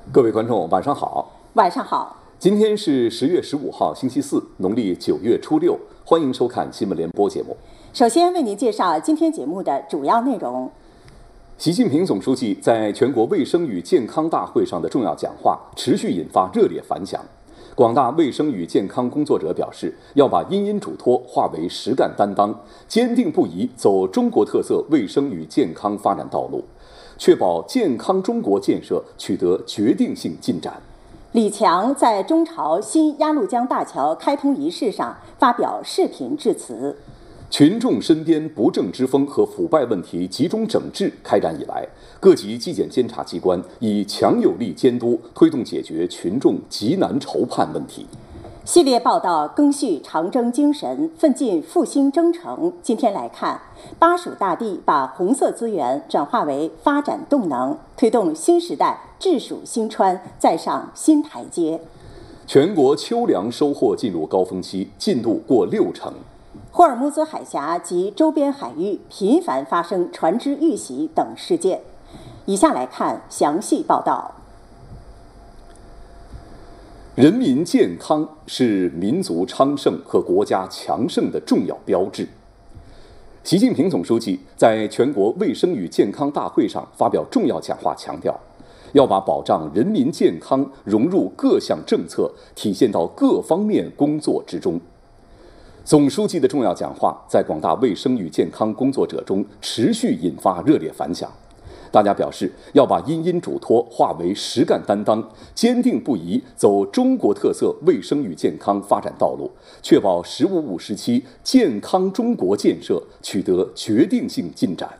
各位观众，晚上好。 晚上好。 今天是10月15号，星期四，农历9月初6。欢迎收看新闻联播节目。 首先为您介绍今天节目的主要内容。 习近平总书记在全国卫生与健康大会上的重要讲话持续引发热烈反响。广大卫生与健康工作者表示，要把因因嘱托化为实干担当，坚定不移走中国特色卫生与健康发展道路，确保健康中国建设取得决定性进展。 李强在中朝新鸭绿江大桥开通仪式上发表视频致辞。 群众身边不正之风和腐败问题集中整治开展以来，各级纪检监察机关以强有力监督推动解决群众急难愁盼问题。 系列报道赓续长征精神，奋进复兴征程。今天来看，巴蜀大地把红色资源转化为发展动能，推动新时代治蜀兴川再上新台阶。 全国秋粮收获进入高峰期，进度过60%。 霍尔木兹海峡及周边海域频繁发生船只遇袭等事件。以下来看详细报道。 人民健康是民族昌盛和国家强盛的重要标志。习近平总书记在全国卫生与健康大会上发表重要讲话，强调要把保障人民健康融入各项政策，体现到各方面工作之中。总书记的重要讲话在广大卫生与健康工作者中持续引发热烈反响。大家表示，要把因因嘱托化为实干担当，坚定不移走中国特色卫生与健康发展道路，确保“十五五”时期健康中国建设取得决定性进展。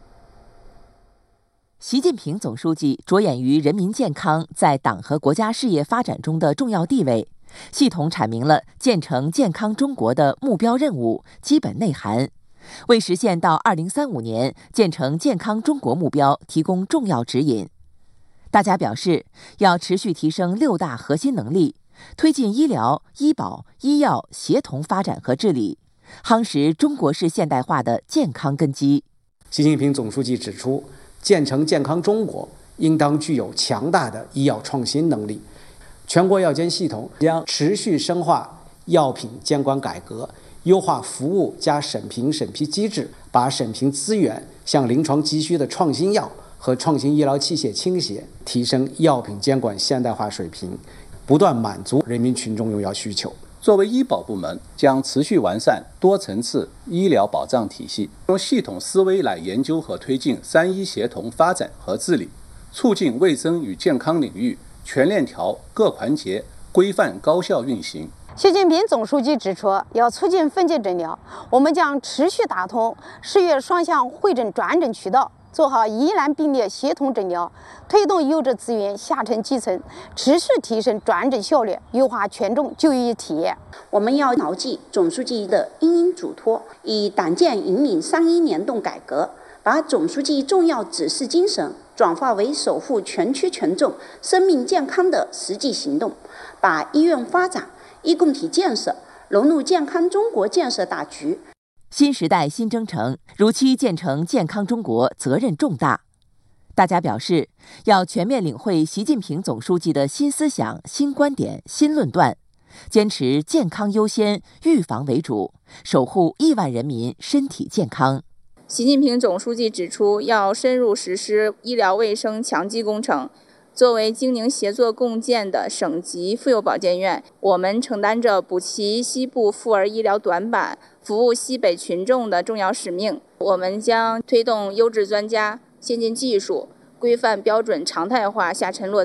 习近平总书记着眼于人民健康在党和国家事业发展中的重要地位，系统阐明了建成健康中国的目标任务、基本内涵，为实现到2035年建成健康中国目标提供重要指引。大家表示，要持续提升6大核心能力，推进医疗、医保、医药协同发展和治理，夯实中国式现代化的健康根基。 习近平总书记指出，建成健康中国应当具有强大的医药创新能力。全国药监系统将持续深化药品监管改革，优化服务加审批机制，把审评资源向临床急需的创新药和创新医疗器械倾斜，提升药品监管现代化水平，不断满足人民群众用药需求。 作为医保部门，将持续完善多层次医疗保障体系，用系统思维来研究和推进3医协同发展和治理，促进卫生与健康领域全链条各环节规范高效运行。 习近平总书记指出，要促进分级诊疗，我们将持续打通市院双向会诊转诊渠道，做好疑难并列协同诊疗，推动优质资源下沉基层，持续提升转诊效率，优化群众就医体验。 我们要牢记总书记的因因嘱托，以党建引领3医联动改革，把总书记重要指示精神转化为守护全区群众生命健康的实际行动，把医院发展、医共体建设融入健康中国建设大局。 新时代新征程，如期建成健康中国责任重大。大家表示，要全面领会习近平总书记的新思想、新观点、新论断，坚持健康优先、预防为主，守护亿万人民身体健康。 习近平总书记指出，要深入实施医疗卫生强基工程。作为京宁协作共建的省级妇幼保健院，我们承担着补齐西部妇儿医疗短板、服务西北群众的重要使命。我们将推动优质专家、先进技术、规范标准常态化下沉落